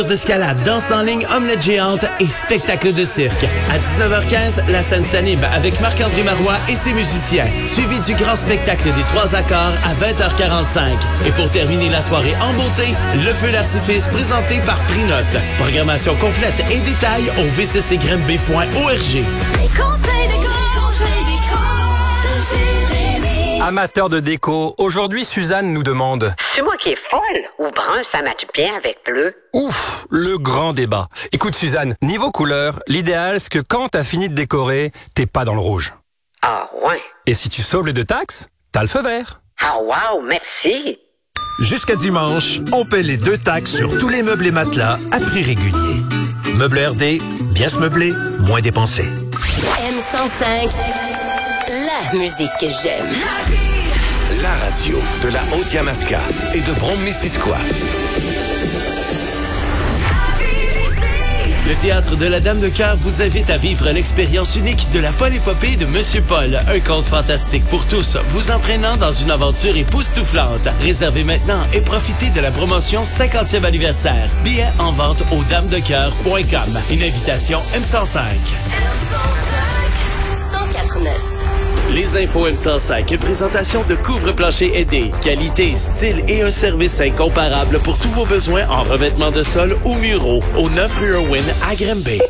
D'escalade, danse en ligne, omelette géante et spectacle de cirque. À 19h15, la scène s'anime avec Marc-André Marois et ses musiciens. Suivi du grand spectacle des 3 accords à 20h45. Et pour terminer la soirée en beauté, le feu d'artifice présenté par Prinote. Programmation complète et détails au vccgrmb.org. Amateurs de déco, aujourd'hui Suzanne nous demande... C'est moi qui est folle ou brun, ça matche bien avec bleu? Ouf, le grand débat. Écoute Suzanne, niveau couleur, l'idéal c'est que quand t'as fini de décorer, t'es pas dans le rouge. Ah ouais? Et si tu sauves les 2 taxes, t'as le feu vert. Ah wow, merci! Jusqu'à dimanche, on paie les 2 taxes sur tous les meubles et matelas à prix régulier. Meubles RD, bien se meubler, moins dépenser. M105, la musique que j'aime. La radio de la Haute-Yamaska et de Brome-Missisquoi. Le Théâtre de la Dame de Cœur vous invite à vivre l'expérience unique de la folle épopée de Monsieur Paul, un conte fantastique pour tous, vous entraînant dans une aventure époustouflante. Réservez maintenant et profitez de la promotion 50e anniversaire. Billets en vente au damesdecoeur.com. Une invitation M105. 104.9. Les infos M105, une présentation de couvre-plancher aidé. Qualité, style et un service incomparable pour tous vos besoins en revêtement de sol ou muraux. Au 9 rue Irwin à Granby.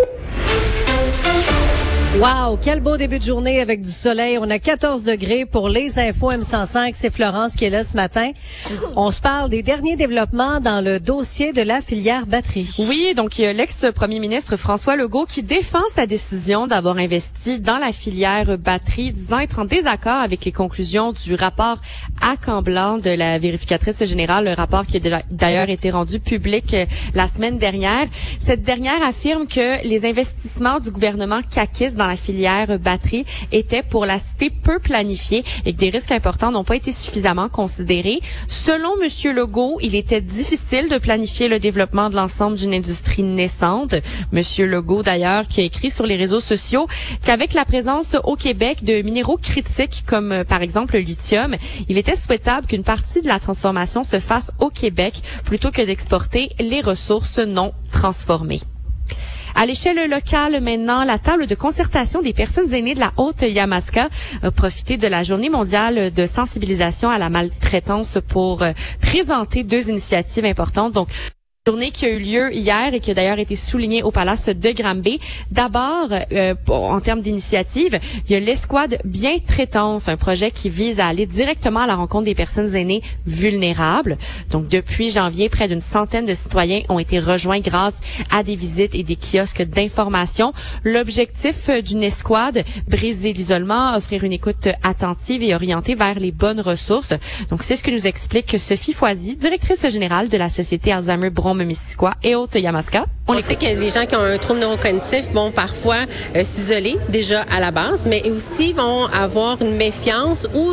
Wow, quel beau début de journée avec du soleil. On a 14 degrés pour les infos M105. C'est Florence qui est là ce matin. On se parle des derniers développements dans le dossier de la filière batterie. Oui, donc il y a l'ex-premier ministre François Legault qui défend sa décision d'avoir investi dans la filière batterie, disant être en désaccord avec les conclusions du rapport accablant de la vérificatrice générale, le rapport qui a d'ailleurs été rendu public la semaine dernière. Cette dernière affirme que les investissements du gouvernement caquiste dans la filière batterie étaient, pour la citer, peu planifiés et que des risques importants n'ont pas été suffisamment considérés. Selon M. Legault, il était difficile de planifier le développement de l'ensemble d'une industrie naissante. M. Legault, d'ailleurs, qui a écrit sur les réseaux sociaux qu'avec la présence au Québec de minéraux critiques comme, par exemple, le lithium, il était souhaitable qu'une partie de la transformation se fasse au Québec plutôt que d'exporter les ressources non transformées. À l'échelle locale, maintenant, la table de concertation des personnes aînées de la Haute-Yamaska a profité de la Journée mondiale de sensibilisation à la maltraitance pour présenter 2 initiatives importantes. Donc, journée qui a eu lieu hier et qui a d'ailleurs été soulignée au Palace de Granby. D'abord, en termes d'initiative, il y a l'escouade Bien Traitance, un projet qui vise à aller directement à la rencontre des personnes aînées vulnérables. Donc, depuis janvier, près d'une centaine de citoyens ont été rejoints grâce à des visites et des kiosques d'information. L'objectif d'une escouade, briser l'isolement, offrir une écoute attentive et orientée vers les bonnes ressources. Donc, c'est ce que nous explique Sophie Foisy, directrice générale de la Société Alzheimer Brome-Missisquoi et Haute-Yamaska. On sait que les gens qui ont un trouble neurocognitif vont parfois s'isoler déjà à la base, mais aussi vont avoir une méfiance ou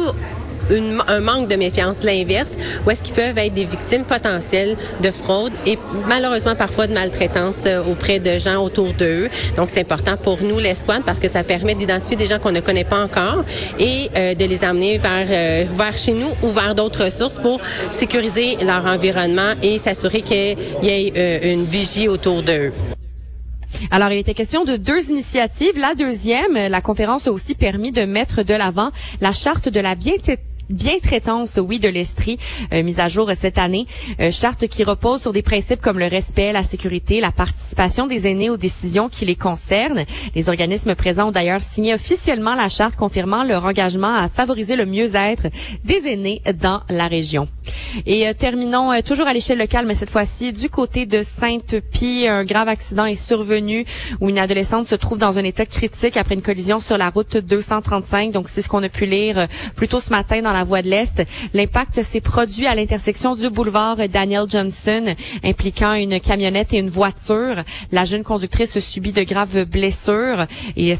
un manque de méfiance, l'inverse, où est-ce qu'ils peuvent être des victimes potentielles de fraude et malheureusement parfois de maltraitance auprès de gens autour d'eux. Donc, c'est important pour nous, l'escouade, parce que ça permet d'identifier des gens qu'on ne connaît pas encore et de les amener vers chez nous ou vers d'autres ressources pour sécuriser leur environnement et s'assurer qu'il y ait une vigie autour d'eux. Alors, il était question de 2 initiatives. La deuxième, la conférence a aussi permis de mettre de l'avant la charte de la bien-traitance, oui, de l'Estrie, mise à jour cette année. Charte qui repose sur des principes comme le respect, la sécurité, la participation des aînés aux décisions qui les concernent. Les organismes présents ont d'ailleurs signé officiellement la charte, confirmant leur engagement à favoriser le mieux-être des aînés dans la région. Et terminons toujours à l'échelle locale, mais cette fois-ci du côté de Sainte-Pie. Un grave accident est survenu où une adolescente se trouve dans un état critique après une collision sur la route 235. Donc, c'est ce qu'on a pu lire plus tôt ce matin dans la Voix de l'Est. L'impact s'est produit à l'intersection du boulevard Daniel Johnson, impliquant une camionnette et une voiture. La jeune conductrice subit de graves blessures et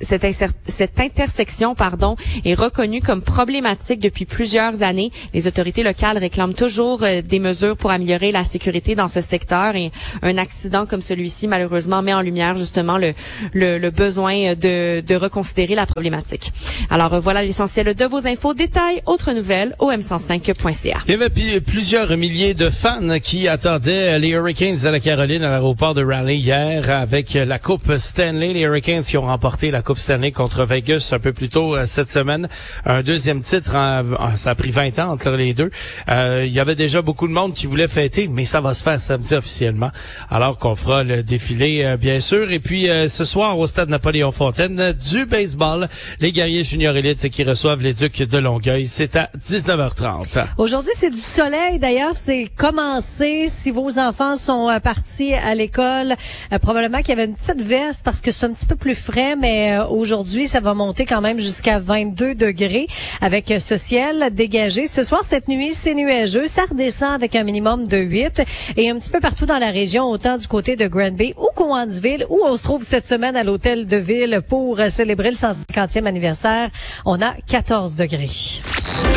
cette intersection, est reconnue comme problématique depuis plusieurs années. Les autorités locales réclament toujours des mesures pour améliorer la sécurité dans ce secteur et un accident comme celui-ci, malheureusement, met en lumière justement le besoin de reconsidérer la problématique. Alors, voilà l'essentiel de vos infos. Détails Autres nouvelles au m105.ca. Il y avait plusieurs milliers de fans qui attendaient les Hurricanes de la Caroline à l'aéroport de Raleigh hier avec la Coupe Stanley. Les Hurricanes qui ont remporté la Coupe Stanley contre Vegas un peu plus tôt cette semaine. Un deuxième titre, ça a pris 20 ans entre les deux. Il y avait déjà beaucoup de monde qui voulait fêter, mais ça va se faire samedi officiellement, alors qu'on fera le défilé, bien sûr. Et puis, ce soir, au stade Napoléon-Fontaine, du baseball, les guerriers juniors élites qui reçoivent les Ducs de Longueuil. C'est à 19h30. Aujourd'hui, c'est du soleil. D'ailleurs, c'est commencé. Si vos enfants sont partis à l'école, probablement qu'il y avait une petite veste parce que c'est un petit peu plus frais, mais aujourd'hui, ça va monter quand même jusqu'à 22 degrés avec ce ciel dégagé. Ce soir, cette nuit, c'est nuageux. Ça redescend avec un minimum de 8 et un petit peu partout dans la région, autant du côté de Granby ou Cowansville, où on se trouve cette semaine à l'hôtel de ville pour célébrer le 150e anniversaire. On a 14 degrés.